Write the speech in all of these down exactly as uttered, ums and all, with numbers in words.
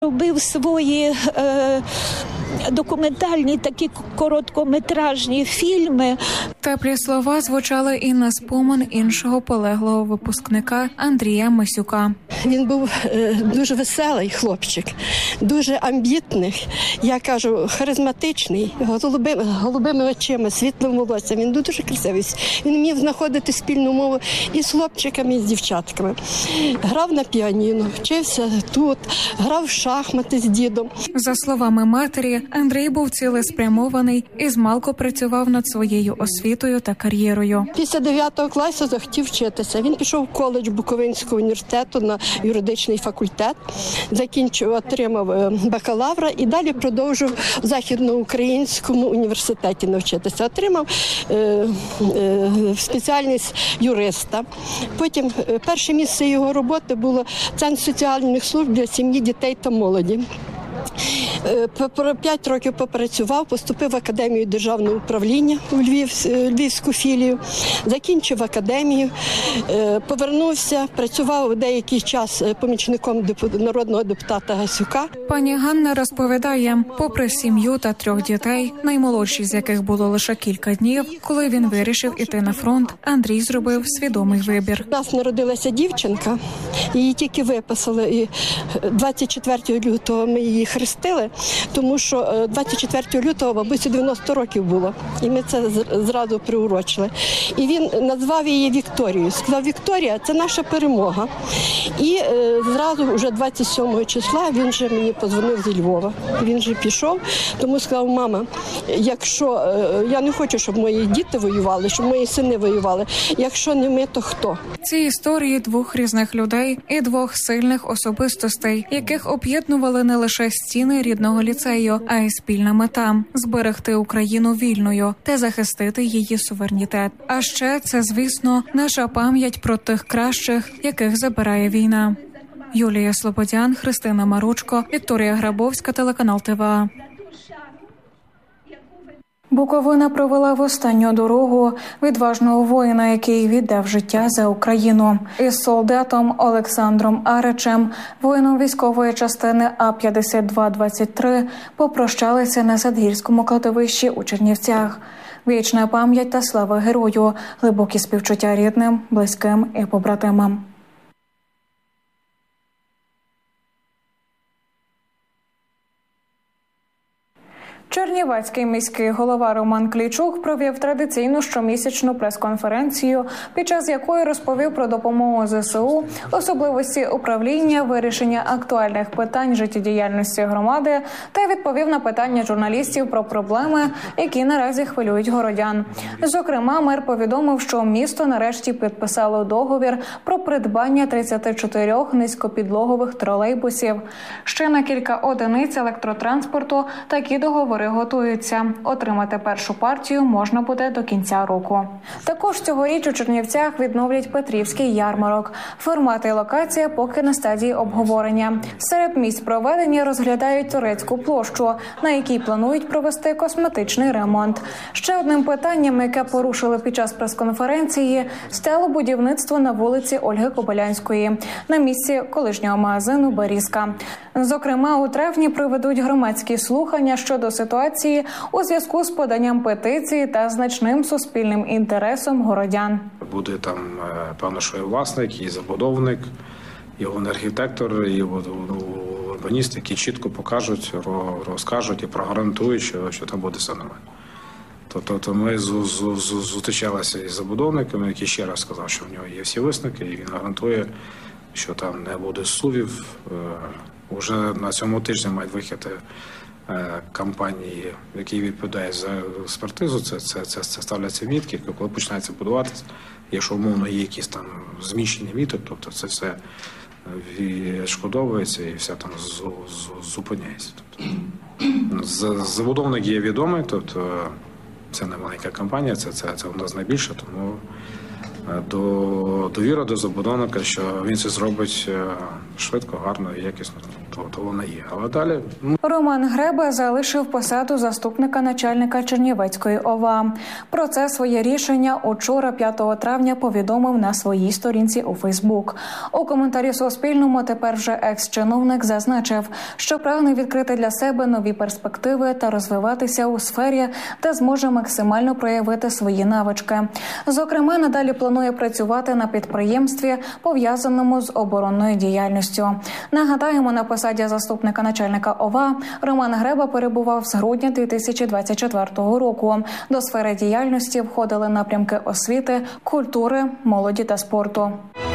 Робив свої е, документальні такі короткометражні фільми. Теплі слова звучали і на спомин іншого полеглого випускника Андрія Мисюка. Він був е, дуже веселий хлопчик, дуже амбітний, я кажу, харизматичний, голубими, голубими очима, світлим волоссям. Він дуже красивий. Він вмів знаходити спільну мову і з хлопчиками, і з дівчатками. Грав на піаніно, вчився тут, грав в шахмати з дідом. За словами матері, Андрій був цілеспрямований і змалку працював над своєю освітою та кар'єрою. Після дев'ятого класу захотів вчитися. Він пішов в коледж Буковинського університету на юридичний факультет, закінчив, отримав бакалавра і далі продовжив в Західноукраїнському університеті навчитися. Отримав е, е, спеціальність юриста. Потім е, перше місце його роботи було Центр соціальних служб для сім'ї, дітей та молоді. П'ять років попрацював, поступив в Академію державного управління у Львів, Львівську філію, закінчив академію, повернувся, працював деякий час помічником народного депутата Гасюка. Пані Ганна розповідає, попри сім'ю та трьох дітей, наймолодший з яких було лише кілька днів, коли він вирішив іти на фронт, Андрій зробив свідомий вибір. У нас народилася дівчинка, її тільки виписали, і двадцять четвертого лютого ми її хрестили, тому що двадцять четвертого лютого бабусі дев'яносто років було, і ми це зразу приурочили. І він назвав її Вікторією. Сказав: Вікторія, це наша перемога. І е, зразу вже двадцять сьомого числа він вже мені подзвонив зі Львова. Він вже пішов, тому сказав: мама, якщо е, я не хочу, щоб мої діти воювали, щоб мої сини воювали, якщо не ми, то хто? Ці історії двох різних людей і двох сильних особистостей, яких об'єднували не лише стіни рідного ліцею, а й спільна мета – зберегти Україну вільною та захистити її суверенітет. А ще це, звісно, наша пам'ять про тих кращих, яких забирає війна. Юлія Слободян, Христина Маручко, Вікторія Грабовська, телеканал ТВА. Буковина провела в останню дорогу відважного воїна, який віддав життя за Україну. Із солдатом Олександром Аричем, воїном військової частини А п'ятдесят два двадцять три, попрощалися на Садгірському кладовищі у Чернівцях. Вічна пам'ять та слава герою, глибокі співчуття рідним, близьким і побратимам. Чернівецький міський голова Роман Клійчук провів традиційну щомісячну прес-конференцію, під час якої розповів про допомогу ЗСУ, особливості управління, вирішення актуальних питань життєдіяльності громади та відповів на питання журналістів про проблеми, які наразі хвилюють городян. Зокрема, мер повідомив, що місто нарешті підписало договір про придбання тридцяти чотирьох низькопідлогових тролейбусів. Ще на кілька одиниць електротранспорту такі договори готуються. Отримати першу партію можна буде до кінця року. Також цьогоріч у Чернівцях відновлять Петрівський ярмарок. Формат і локація поки на стадії обговорення. Серед місць проведення розглядають Турецьку площу, на якій планують провести косметичний ремонт. Ще одним питанням, яке порушили під час прес-конференції, стало будівництво на вулиці Ольги Кобилянської, на місці колишнього магазину «Берізка». Зокрема, у травні проведуть громадські слухання щодо ситуації у зв'язку з поданням петиції та значним суспільним інтересом городян. Буде там, певно, що і власник, і забудовник, і архітектор, і урбаніст, які чітко покажуть, розкажуть і прогарантують, що, що там буде все нормально. Тобто ми зустрічалися із забудовниками, який ще раз сказав, що в нього є всі висновки, і він гарантує, що там не буде сувів. Уже на цьому тижні мають вихід компанії, які відповідають за експертизу, це, це, це, це ставляться мітки, коли починається будуватися, якщо умовно є якісь там зміщені міти, тобто це все відшкодовується і все там зупиняється. Тобто, забудовник є відомий, тобто це не маленька компанія, це, це, це у нас найбільше, тому до, довіра до забудовника, що він це зробить швидко, гарно і якісно, то, то вона є. Але далі... Роман Греба залишив посаду заступника начальника Чернівецької ОВА. Про це своє рішення учора, п'ятого травня, повідомив на своїй сторінці у Фейсбук. У коментарі Суспільному тепер вже екс-чиновник зазначив, що прагне відкрити для себе нові перспективи та розвиватися у сфері, де зможе максимально проявити свої навички. Зокрема, надалі планує працювати на підприємстві, пов'язаному з оборонною діяльністю. Нагадаємо, на посаді заступника начальника ОВА Роман Греба перебував з грудня дві тисячі двадцять четвертого року. До сфери діяльності входили напрямки освіти, культури, молоді та спорту.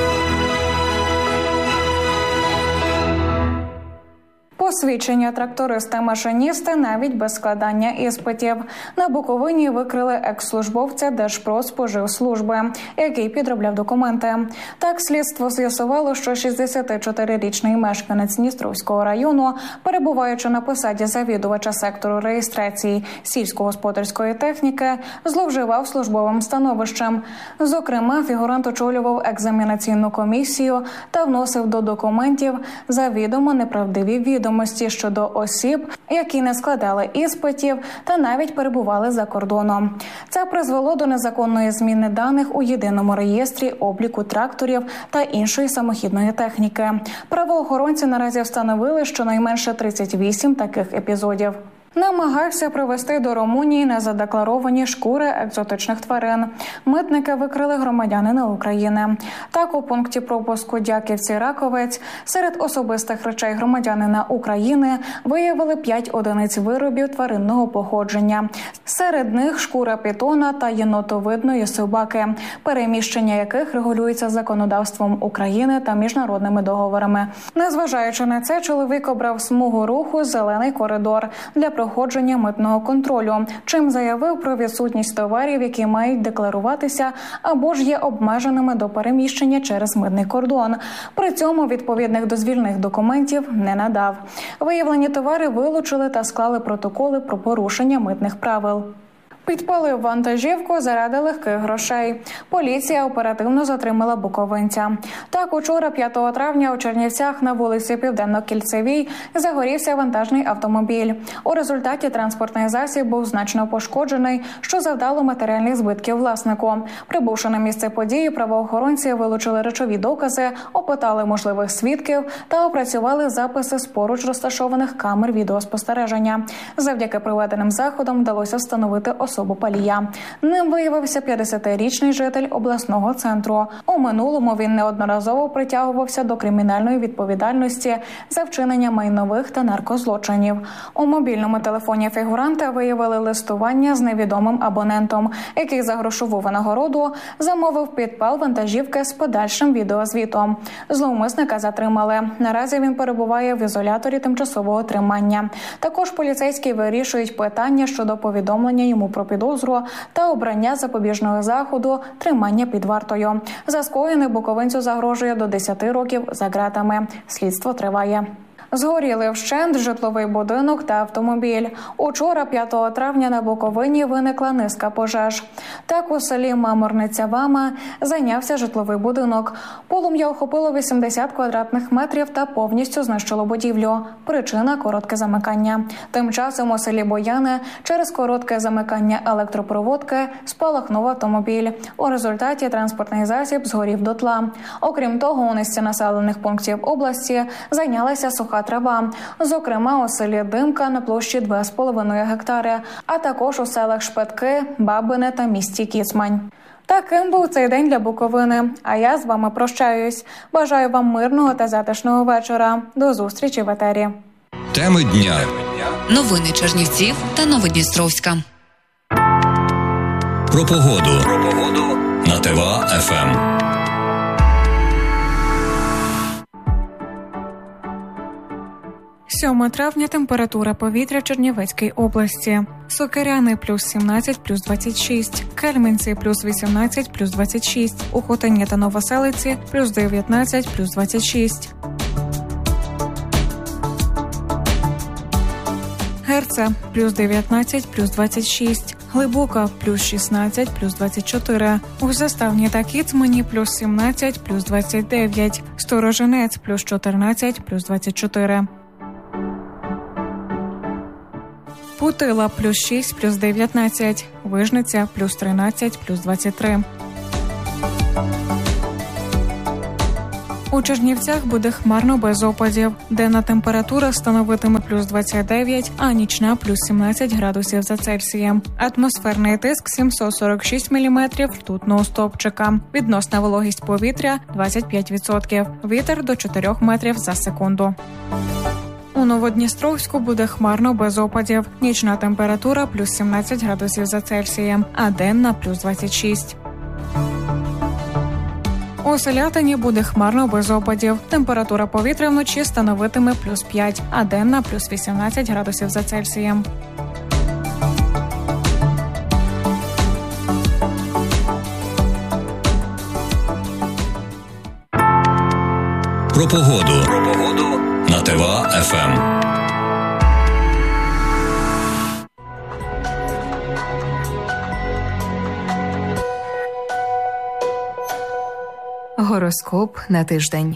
Посвідчення тракториста-машиніста навіть без складання іспитів. На Буковині викрили екс-службовця Держпродспоживслужби, який підробляв документи. Так, слідство з'ясувало, що шістдесятичотирирічний мешканець Дністровського району, перебуваючи на посаді завідувача сектору реєстрації сільськогосподарської техніки, зловживав службовим становищем. Зокрема, фігурант очолював екзаменаційну комісію та вносив до документів завідомо неправдиві відомості щодо осіб, які не складали іспитів та навіть перебували за кордоном. Це призвело до незаконної зміни даних у єдиному реєстрі обліку тракторів та іншої самохідної техніки. Правоохоронці наразі встановили щонайменше тридцять вісім таких епізодів. Намагався привезти до Румунії незадекларовані шкури екзотичних тварин. Митники викрили громадянина України. Так, у пункті пропуску Дяківці-Раковець серед особистих речей громадянина України виявили п'ять одиниць виробів тваринного походження. Серед них шкура пітона та єнотовидної собаки, переміщення яких регулюється законодавством України та міжнародними договорами. Незважаючи на це, чоловік обрав смугу руху «Зелений коридор» для проходження митного контролю, чим заявив про відсутність товарів, які мають декларуватися або ж є обмеженими до переміщення через митний кордон. При цьому відповідних дозвільних документів не надав. Виявлені товари вилучили та склали протоколи про порушення митних правил. Підпалив вантажівку заради легких грошей. Поліція оперативно затримала буковинця. Так, учора, п'ятого травня, у Чернівцях на вулиці Південно-Кільцевій загорівся вантажний автомобіль. У результаті транспортний засіб був значно пошкоджений, що завдало матеріальних збитків власнику. Прибувши на місце події, правоохоронці вилучили речові докази, опитали можливих свідків та опрацювали записи з поруч розташованих камер відеоспостереження. Завдяки проведеним заходам вдалося встановити особу палія. Ним виявився п'ятдесятирічний житель обласного центру. У минулому він неодноразово притягувався до кримінальної відповідальності за вчинення майнових та наркозлочинів. У мобільному телефоні фігуранта виявили листування з невідомим абонентом, який за грошову винагороду замовив підпал вантажівки з подальшим відеозвітом. Зловмисника затримали. Наразі він перебуває в ізоляторі тимчасового тримання. Також поліцейські вирішують питання щодо повідомлення йому про підозру та обрання запобіжного заходу тримання під вартою. За скоєне буковинцю загрожує до десяти років за ґратами. Слідство триває. Згоріли вщент житловий будинок та автомобіль. Учора, п'ятого травня, на Буковині виникла низка пожеж. Так, у селі Маморниця-Вама зайнявся житловий будинок. Полум'я охопило вісімдесят квадратних метрів та повністю знищило будівлю. Причина – коротке замикання. Тим часом у селі Бояне через коротке замикання електропроводки спалахнув автомобіль. У результаті транспортний засіб згорів дотла. Окрім того, у низці населених пунктів області зайнялася суха трава. Зокрема, у селі Димка на площі два з половиною гектари, а також у селах Шпетки, Бабине та місті Кіцмань. Таким був цей день для Буковини. А я з вами прощаюсь. Бажаю вам мирного та затишного вечора. До зустрічі в етері. Теми дня. Новини Чернівців та Новодністровська. Про погоду. Про погоду на ТВА еф ем. сьомого травня температура повітря в Чернівецькій області. Сокиряни – плюс сімнадцять, плюс двадцять шість. Кельменці – плюс вісімнадцять, плюс двадцять шість. У Хотині та Новоселиці – плюс дев'ятнадцять, плюс двадцять шість. Терце – плюс дев'ятнадцять, плюс двадцять шість. Глибока – плюс шістнадцять, плюс двадцять чотири. У Заставні та Кіцмані – плюс сімнадцять, плюс двадцять дев'ять. Сторожинець – плюс чотирнадцять, плюс двадцять чотири. Путила – плюс шість, плюс дев'ятнадцять. Вижниця – плюс тринадцять, плюс двадцять три. У Чернівцях буде хмарно без опадів. Денна температура становитиме плюс двадцять дев'ять, а нічна плюс сімнадцять градусів за Цельсієм. Атмосферний тиск сімсот сорок шість міліметрів ртутного стовпчика. Відносна вологість повітря двадцять п'ять відсотків. Вітер до чотирьох метрів за секунду. У Новодністровську буде хмарно без опадів. Нічна температура плюс сімнадцять градусів за Цельсієм, а денна плюс двадцять шість. У Селятині буде хмарно без опадів. Температура повітря вночі становитиме плюс п'ять, а денна плюс вісімнадцять градусів за Цельсієм. Про погоду. Про погоду на ТВА-ФМ. Гороскоп на тиждень.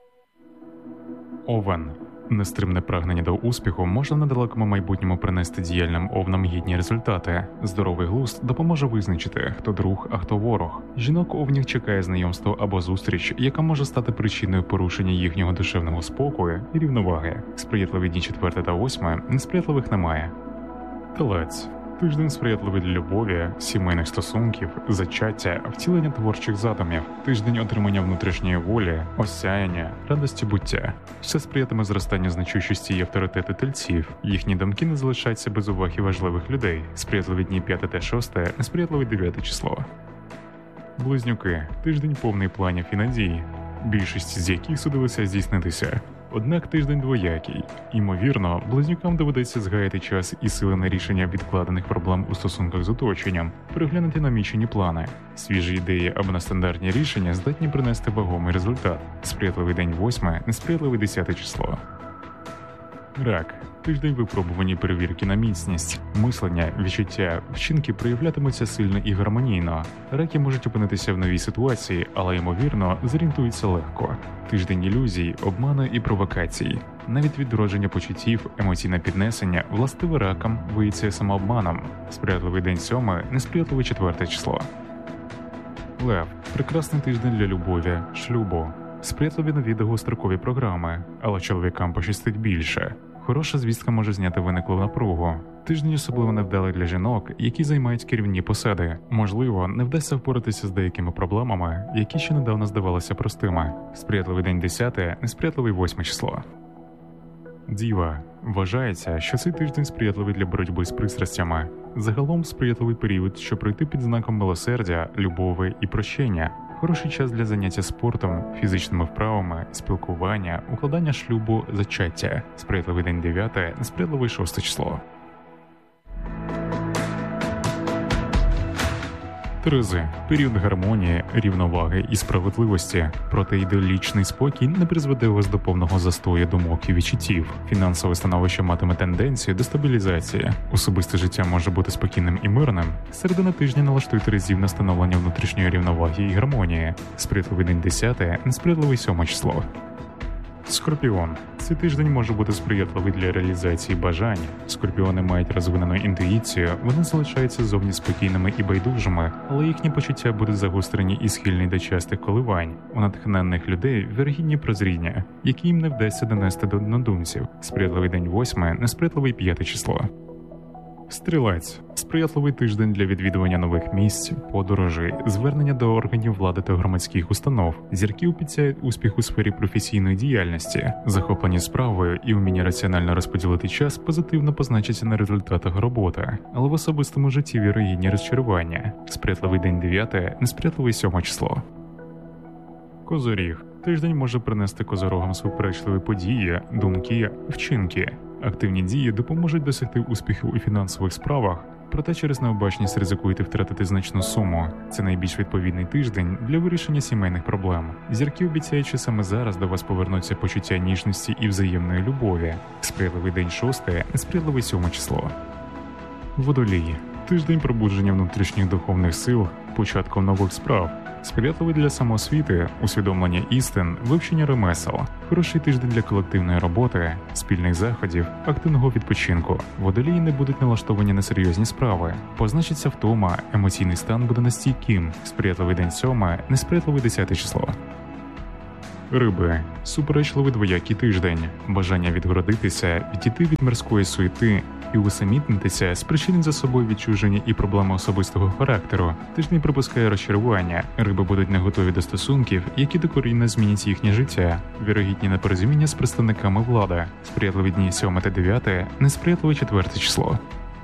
Овен. Нестримне прагнення до успіху може в недалекому майбутньому принести діяльним овнам гідні результати. Здоровий глузд допоможе визначити, хто друг, а хто ворог. Жінок овнів чекає знайомство або зустріч, яка може стати причиною порушення їхнього душевного спокою і рівноваги. Сприятливі дні четверте та восьме, несприятливих немає. Телець. Тиждень сприятливий для любові, сімейних стосунків, зачаття, втілення творчих задумів. Тиждень отримання внутрішньої волі, осяяння, радості буття. Все сприятиме зростанню значущості і авторитету тельців. Їхні думки не залишаються без уваги важливих людей. Сприятливі дні п'яте та шосте, несприятливе дев'яте число. Близнюки. Тиждень повний планів і надій, більшість з яких судилися здійснитися. Однак тиждень двоякий. Ймовірно, близнюкам доведеться згаяти час і сили на рішення відкладених проблем у стосунках з оточенням, переглянути намічені плани. Свіжі ідеї або нестандартні рішення здатні принести вагомий результат. Сприятливий день восьме, несприятливий десяте число. Рак. Тиждень випробувані перевірки на міцність. Мислення, відчуття, вчинки проявлятимуться сильно і гармонійно. Раки можуть опинитися в новій ситуації, але, ймовірно, зорієнтуються легко. Тиждень ілюзій, обману і провокацій. Навіть відродження почуттів, емоційне піднесення, властиве ракам, виявиться самообманом. Сприятливий день сьоме, несприятливе четверте число. Лев. Прекрасний тиждень для любові, шлюбу. Сприятливі нові довгострокові програми, але чоловікам пощастить більше. Хороша звістка може зняти виниклу напругу. Тиждень особливо невдалий для жінок, які займають керівні посади. Можливо, не вдасться впоратися з деякими проблемами, які ще недавно здавалися простими. Сприятливий день десяте, несприятливий восьме число. Діва. Вважається, що цей тиждень сприятливий для боротьби з пристрастями. Загалом сприятливий період, щоб пройти під знаком милосердя, любові і прощення. Хороший час для заняття спортом, фізичними вправами, спілкування, укладання шлюбу, зачаття. Сприятливий день дев'яте, несприятливий шосте число. Терези. Період гармонії, рівноваги і справедливості. Проте ідеалічний спокій не призведе вас до повного застою думок і відчуттів. Фінансове становище матиме тенденцію до стабілізації. Особисте життя може бути спокійним і мирним. Середина тижня налаштує терезів на становлення внутрішньої рівноваги і гармонії. Сприятливий день десяте, несприятливий сьоме число. Скорпіон. Цей тиждень може бути сприятливий для реалізації бажань. Скорпіони мають розвинену інтуїцію, вони залишаються зовні спокійними і байдужими, але їхні почуття будуть загострені і схильні до частих коливань. У натхненних людей вірогідні прозріння, які їм не вдасться донести до однодумців. Сприятливий день восьме, несприятливий п'яте число. Стрілець. Сприятливий тиждень для відвідування нових місць, подорожей, звернення до органів влади та громадських установ. Зірки обіцяють успіх у сфері професійної діяльності. Захоплені справою і вміння раціонально розподілити час позитивно позначаться на результатах роботи. Але в особистому житті вірогідні розчарування. Сприятливий день дев'яте, несприятливий сьоме число. Козоріг. Тиждень може принести козорогам суперечливі події, думки, вчинки. Активні дії допоможуть досягти успіху у фінансових справах, проте через необачність ризикуєте втратити значну суму. Це найбільш відповідний тиждень для вирішення сімейних проблем. Зірки обіцяють, що саме зараз до вас повернуться почуття ніжності і взаємної любові. Сприятливий день шосте, несприятливий сьоме число. Водолій. Тиждень пробудження внутрішніх духовних сил, початком нових справ. Сприятливий для самоосвіти, усвідомлення істин, вивчення ремесел. Хороший тиждень для колективної роботи, спільних заходів, активного відпочинку. Водолії не будуть налаштовані на серйозні справи. Позначиться втома, емоційний стан буде нестійким. Сприятливий день сьоме, несприятливий десяте число. Риби. Суперечливий двоякий тиждень. Бажання відгородитися, відійти від мирської суєти і усамітнитися спричинить за собою відчуження і проблеми особистого характеру. Тиждень припускає розчарування. Риби будуть не готові до стосунків, які докорінно змінять їхнє життя. Вірогідні непорозуміння з представниками влади. Сприятливі дні сьоме та дев'яте, несприятливе четверте число.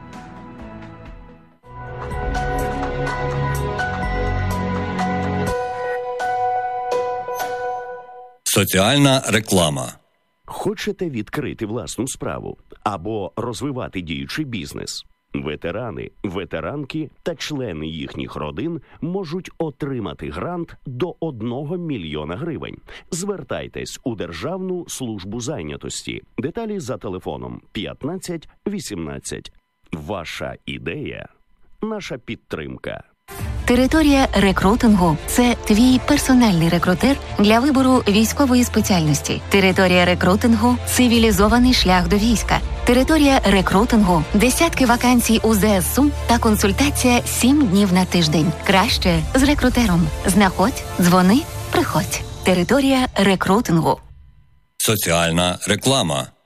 Соціальна реклама. Хочете відкрити власну справу або розвивати діючий бізнес? Ветерани, ветеранки та члени їхніх родин можуть отримати грант до одного мільйона гривень. Звертайтесь у Державну службу зайнятості. Деталі за телефоном п'ятнадцять вісімнадцять. Ваша ідея – наша підтримка. Територія рекрутингу – це твій персональний рекрутер для вибору військової спеціальності. Територія рекрутингу – цивілізований шлях до війська. Територія рекрутингу – десятки вакансій у зе ес у та консультація сім днів на тиждень. Краще з рекрутером. Знаходь, дзвони, приходь. Територія рекрутингу. Соціальна реклама.